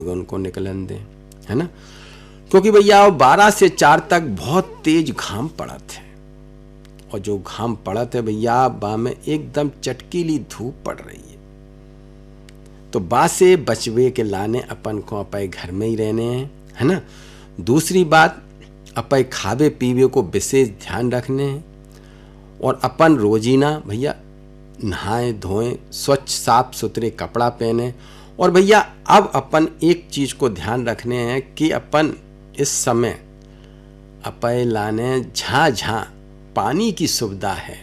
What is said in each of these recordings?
उनको निकलन दें, है ना। क्योंकि भैया 12 से 4 तक बहुत तेज घाम पड़त है, और जो घाम पड़त है भैया बा में एकदम चटकीली धूप पड़ रही है। तो बा से बचवे के लाने अपन को अपने घर में ही रहने हैं, है ना। दूसरी बात, अपने खावे पीवे को विशेष ध्यान रखने हैं, और अपन रोजीना भैया नहाएं धोएं, स्वच्छ साफ सुथरे कपड़ा पहने। और भैया अब अपन एक चीज को ध्यान रखने हैं कि अपन इस समय अपने लाने जहाँ पानी की सुविधा है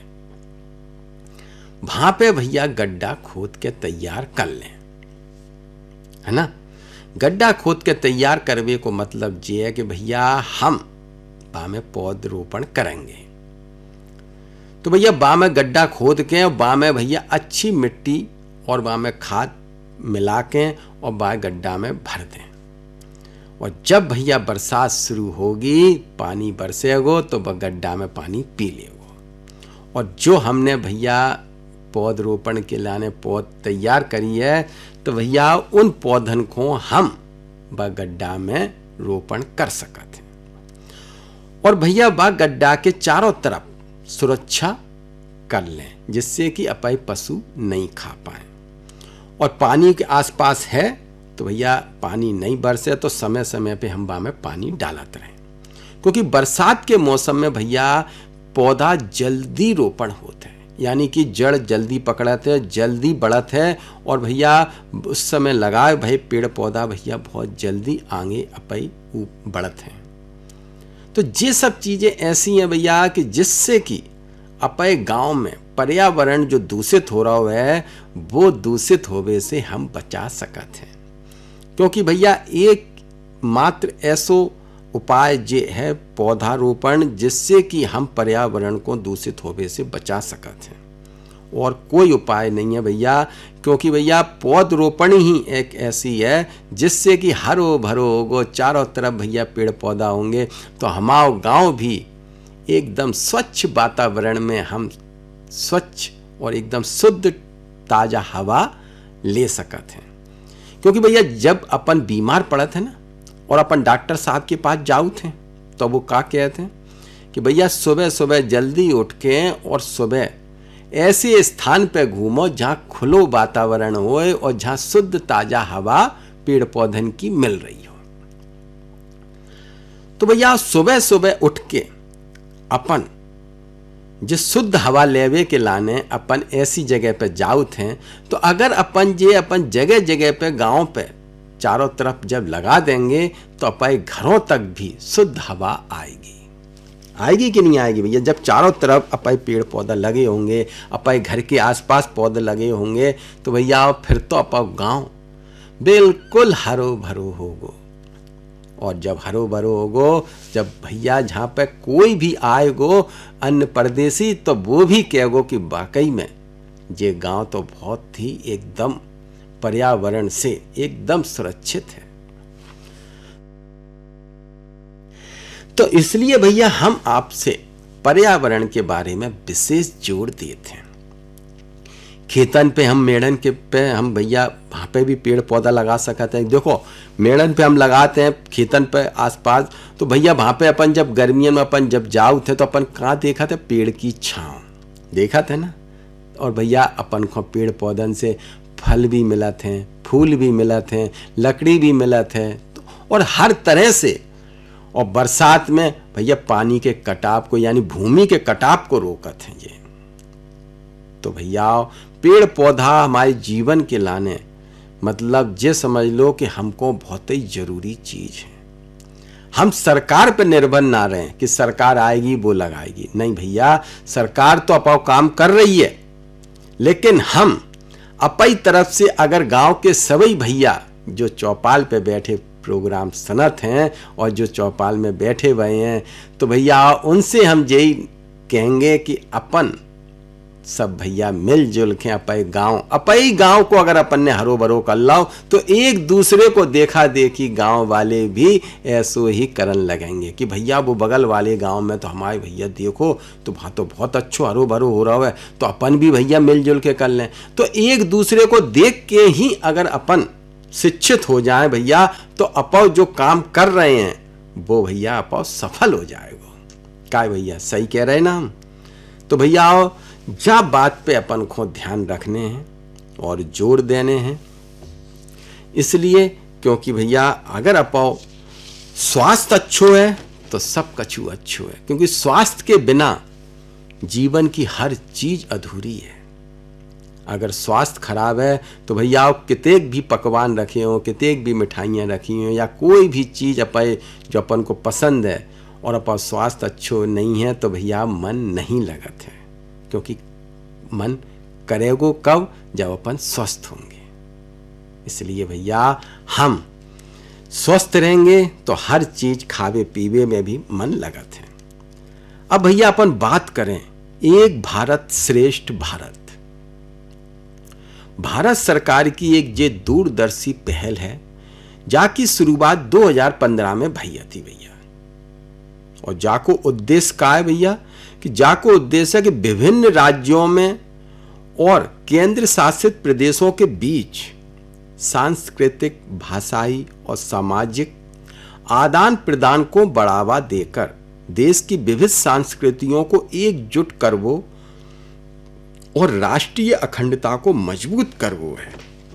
वहां पे भैया गड्ढा खोद के तैयार कर लें, है ना। गड्ढा खोद के तैयार करवे को मतलब ये है कि भैया हम बा में पौधरोपण करेंगे। तो भैया बा में गड्ढा खोद के और बा में भैया अच्छी मिट्टी और बा में खाद मिला के और बा गड्ढा में भर दें। और जब भैया बरसात शुरू होगी, पानी बरसेगो तो वह गड्ढा में पानी पी लेगो। और जो हमने भैया पौधरोपण के लाने पौध तैयार करी है, तो भैया उन पौधन को हम वह गड्ढा में रोपण कर सकते हैं। और भैया वह गड्ढा के चारों तरफ सुरक्षा कर लें, जिससे कि अपने पशु नहीं खा पाए। और पानी के आसपास है तो भैया पानी नहीं बरसे तो समय समय पे हम बा में पानी डालत रहें, क्योंकि बरसात के मौसम में भैया पौधा जल्दी रोपण होता है, यानी कि जड़ जल्दी पकड़त है, जल्दी बढ़त है। और भैया उस समय लगाए भाई पेड़ पौधा भैया बहुत जल्दी आगे अपई बढ़त हैं। तो ये सब चीज़ें ऐसी हैं भैया कि जिससे कि अपने गांव में पर्यावरण जो दूषित हो रहा है वो दूषित होवे से हम बचा सकते हैं। क्योंकि भैया एक मात्र ऐसो उपाय जे है पौधारोपण, जिससे कि हम पर्यावरण को दूषित होवे से बचा सकते हैं, और कोई उपाय नहीं है भैया। क्योंकि भैया पौधरोपण ही एक ऐसी है जिससे कि हरो भरो होगो, चारों तरफ भैया पेड़ पौधा होंगे, तो हमारा गांव भी एकदम स्वच्छ वातावरण में हम स्वच्छ और एकदम शुद्ध ताजा हवा ले सकते हैं। क्योंकि भैया जब अपन बीमार पड़त है ना, और अपन डॉक्टर साहब के पास जाऊ थे, तो वो क्या कहते हैं कि भैया सुबह सुबह जल्दी उठ के और सुबह ऐसे स्थान पे घूमो जहाँ खुलो वातावरण होए और जहाँ शुद्ध ताजा हवा पेड़ पौधन की मिल रही हो। तो भैया सुबह सुबह उठ के अपन जिस शुद्ध हवा लेवे के लाने अपन ऐसी जगह पे जाऊ थे, तो अगर अपन जगह जगह पे गांव पे चारों तरफ जब लगा देंगे तो अपने घरों तक भी शुद्ध हवा आएगी कि नहीं आएगी भैया। जब चारों तरफ अपने पेड़ पौधा लगे होंगे, अपने घर के आसपास पौधे लगे होंगे, तो भैया फिर तो अपना गांव बिल्कुल हरो भरो होगो। और जब हरो भरो होगो, जब भैया जहाँ पे कोई भी आएगो अन्य परदेसी, तो वो भी कहेगो कि वाकई में ये गांव तो बहुत ही एकदम पर्यावरण से एकदम सुरक्षित है। तो इसलिए भैया हम आपसे पर्यावरण के बारे में विशेष जोर देते हैं। खेतन पे हम मेड़न के पे हम भैया वहाँ पे भी पेड़ पौधा लगा सकते हैं। देखो मेड़न पे हम लगाते हैं खेतन पे आसपास, तो भैया वहाँ पे अपन जब गर्मियों में अपन जब जाऊ थे तो अपन कहाँ देखा थे, पेड़ की छाँव देखा थे ना। और भैया अपन को पेड़ पौधन से फल भी मिला थे, फूल भी मिला थे, लकड़ी भी मिला थे, और हर तरह से। और बरसात में भैया पानी के कटाव को यानी भूमि के कटाव को रोकत हैं ये। तो भैया पेड़ पौधा हमारे जीवन के लाने मतलब ये समझ लो कि हमको बहुत ही जरूरी चीज है। हम सरकार पर निर्भर ना रहें कि सरकार आएगी वो लगाएगी, नहीं भैया, सरकार तो अपना काम कर रही है, लेकिन हम अपनी तरफ से अगर गांव के सभी भैया जो चौपाल पे बैठे प्रोग्राम सनत हैं और जो चौपाल में बैठे हुए हैं, तो भैया उनसे हम यही कहेंगे कि अपन सब भैया मिलजुल के अपने गांव को अगर अपन ने हरो भरो कर लाओ, तो एक दूसरे को देखा देखी गांव वाले भी ऐसो ही करन लगेंगे कि भैया वो बगल वाले गांव में तो हमारे भैया देखो तो वहाँ तो बहुत अच्छो हरो भरो हो रहा है, तो अपन भी भैया मिलजुल के कर लें। तो एक दूसरे को देख के ही अगर अपन शिक्षित हो जाएं भैया, तो अपौ जो काम कर रहे हैं वो भैया अपौ सफल हो जाएगा। काय भैया, सही कह रहे ना हम? तो भैया आओ, जा बात पे अपन को ध्यान रखने हैं और जोर देने हैं। इसलिए क्योंकि भैया अगर अपौ स्वास्थ्य अच्छो है तो सब कछु अच्छो है, क्योंकि स्वास्थ्य के बिना जीवन की हर चीज अधूरी है। अगर स्वास्थ्य खराब है तो भैया आप कितेक भी पकवान रखे हो, कितेक भी मिठाइयाँ रखी हो, या कोई भी चीज़ अपन जो अपन को पसंद है और अपन स्वास्थ्य अच्छो नहीं है तो भैया मन नहीं लगत है, क्योंकि मन करेगो कब, जब अपन स्वस्थ होंगे। इसलिए भैया हम स्वस्थ रहेंगे तो हर चीज खावे पीवे में भी मन लगत है। अब भैया अपन बात करें एक भारत श्रेष्ठ भारत। भारत सरकार की एक जे दूरदर्शी पहल है, जाकी शुरुआत 2015 में भई थी भैया। और जाको उद्देश्य का है भैया, कि जाको उद्देश्य है कि विभिन्न राज्यों में और केंद्र शासित प्रदेशों के बीच सांस्कृतिक, भाषाई और सामाजिक आदान प्रदान को बढ़ावा देकर देश की विविध संस्कृतियों को एकजुट करवो और राष्ट्रीय अखंडता को मजबूत करवो है।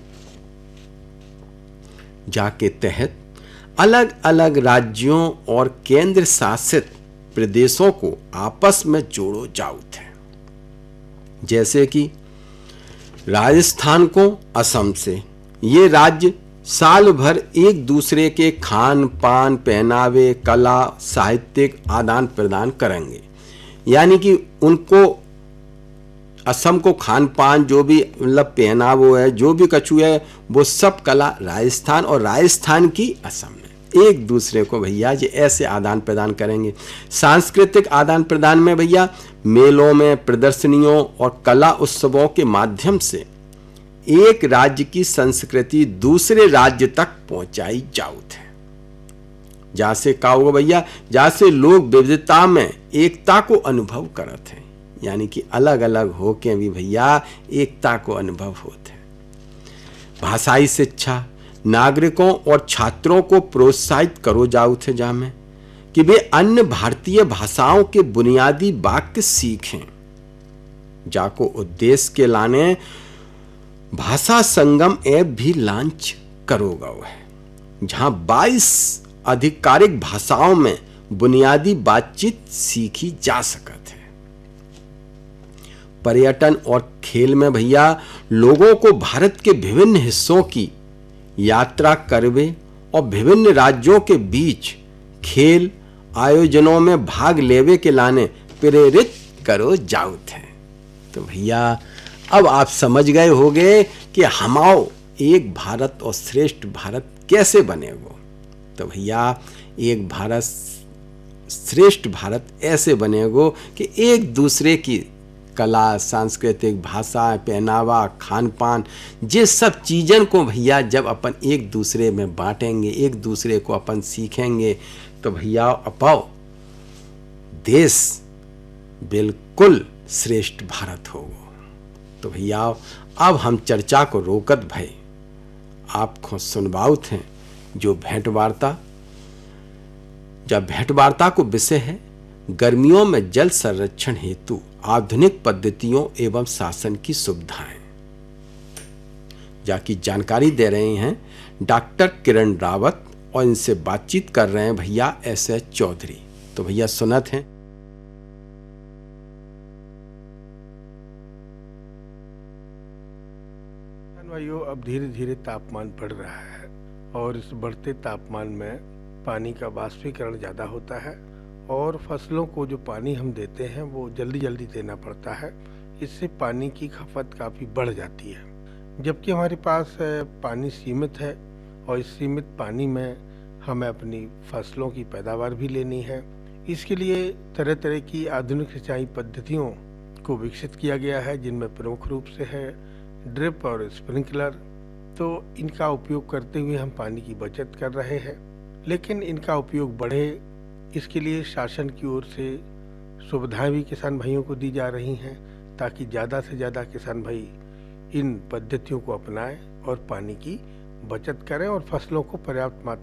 जाके तहत अलग अलग राज्यों और केंद्र शासित प्रदेशों को आपस में जोड़ो जाऊत है। जैसे कि राजस्थान को असम से, ये राज्य साल भर एक दूसरे के खान पान, पहनावे, कला, साहित्यिक आदान प्रदान करेंगे। यानी कि उनको असम को खान पान जो भी मतलब पहनावो है, जो भी कछु है, वो सब कला राजस्थान और राजस्थान की असम में एक दूसरे को भैया ये ऐसे आदान प्रदान करेंगे। सांस्कृतिक आदान प्रदान में भैया मेलों में, प्रदर्शनियों और कला उत्सवों के माध्यम से एक राज्य की संस्कृति दूसरे राज्य तक पहुंचाई जाऊत है। जहां से का होगा भैया, जहां से लोग विविधता में एकता को अनुभव करते हैं, यानी कि अलग अलग होके भी भैया एकता को अनुभव होते हैं। भाषाई शिक्षा नागरिकों और छात्रों को प्रोत्साहित करो जाऊत है, जहां में कि वे अन्य भारतीय भाषाओं के बुनियादी वाक्य सीखें। जाको उद्देश्य के लाने भाषा संगम ऐप भी लॉन्च करोगा है, जहां 22 आधिकारिक भाषाओं में बुनियादी बातचीत सीखी जा सकती है। पर्यटन और खेल में भैया लोगों को भारत के विभिन्न हिस्सों की यात्रा करवे और विभिन्न राज्यों के बीच खेल आयोजनों में भाग लेवे के लाने प्रेरित करो जाऊत है। तो भैया अब आप समझ गए होंगे कि हमाओ एक भारत और श्रेष्ठ भारत कैसे बनेगो। तो भैया एक भारत श्रेष्ठ भारत ऐसे बनेगो कि एक दूसरे की कला, सांस्कृतिक, भाषा, पहनावा, खान पान, ये सब चीज़न को भैया जब अपन एक दूसरे में बांटेंगे, एक दूसरे को अपन सीखेंगे, तो भैया अपाओ देश बिल्कुल श्रेष्ठ भारत होगा। तो भैया अब हम चर्चा को रोकत भय आपको सुनवाउत हैं जो भेंट वार्ता। जब भेंट वार्ता को विषय है गर्मियों में जल संरक्षण हेतु आधुनिक पद्धतियों एवं शासन की सुविधाएं, जाकी जानकारी दे रहे हैं डॉक्टर किरण रावत और इनसे बातचीत कर रहे हैं भैया एस.एस. चौधरी। तो भैया सुनत हैं। भाइयों, अब धीरे धीरे तापमान बढ़ रहा है और इस बढ़ते तापमान में पानी का वाष्पीकरण ज़्यादा होता है और फसलों को जो पानी हम देते हैं वो जल्दी जल्दी देना पड़ता है। इससे पानी की खपत काफ़ी बढ़ जाती है, जबकि हमारे पास पानी सीमित है और इस सीमित पानी में हमें अपनी फसलों की पैदावार भी लेनी है। इसके लिए तरह तरह की आधुनिक सिंचाई पद्धतियों को विकसित किया गया है, जिनमें प्रमुख रूप से है ड्रिप और स्प्रिंकलर। तो इनका उपयोग करते हुए हम पानी की बचत कर रहे हैं, लेकिन इनका उपयोग बढ़े इसके लिए शासन की ओर से सुविधाएं भी किसान भाइयों को दी जा रही हैं, ताकि ज़्यादा से ज़्यादा किसान भाई इन पद्धतियों को अपनाएं और पानी की बचत करें और फसलों को पर्याप्त मात्रा